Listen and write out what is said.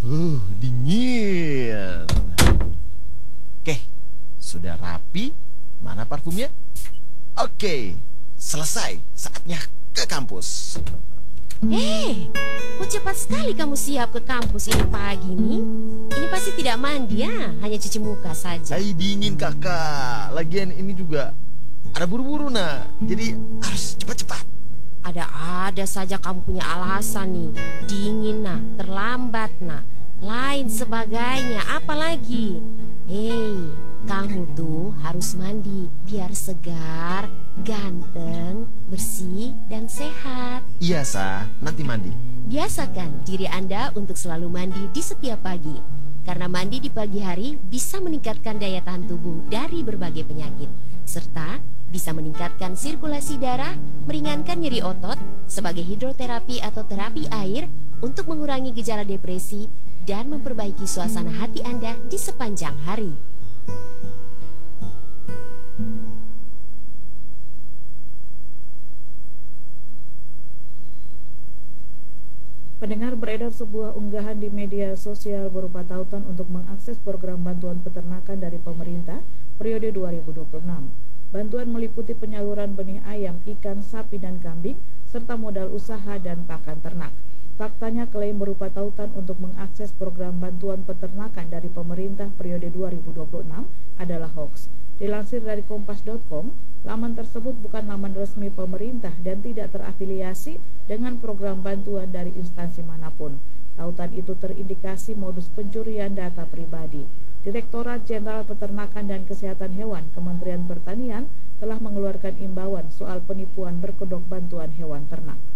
Dingin. Oke, sudah rapi. Mana parfumnya? Oke, selesai. Saatnya ke kampus. Kok cepat sekali kamu siap ke kampus ini pagi nih? Ini pasti tidak mandi ya, hanya cuci muka saja. Hai, dingin kakak. Lagian ini juga ada buru-buru nah. Jadi harus cepat-cepat. Ada-ada saja kamu punya alasan nih. Dingin nah, terlambat nah, lain sebagainya, apalagi. Kamu tuh harus mandi biar segar, ganteng, bersih, dan sehat. Iya, Sa. Nanti mandi. Biasakan diri Anda untuk selalu mandi di setiap pagi. Karena mandi di pagi hari bisa meningkatkan daya tahan tubuh dari berbagai penyakit. Serta bisa meningkatkan sirkulasi darah, meringankan nyeri otot sebagai hidroterapi atau terapi air untuk mengurangi gejala depresi dan memperbaiki suasana hati Anda di sepanjang hari. Pendengar, beredar sebuah unggahan di media sosial berupa tautan untuk mengakses program bantuan peternakan dari pemerintah periode 2026. Bantuan meliputi penyaluran benih ayam, ikan, sapi, dan kambing, serta modal usaha dan pakan ternak. Faktanya klaim berupa tautan untuk mengakses program bantuan peternakan dari pemerintah periode 2026 adalah hoax. Dilansir dari kompas.com, laman tersebut bukan laman resmi pemerintah dan tidak terafiliasi dengan program bantuan dari instansi manapun. Tautan itu terindikasi modus pencurian data pribadi. Direktorat Jenderal Peternakan dan Kesehatan Hewan Kementerian Pertanian telah mengeluarkan imbauan soal penipuan berkedok bantuan hewan ternak.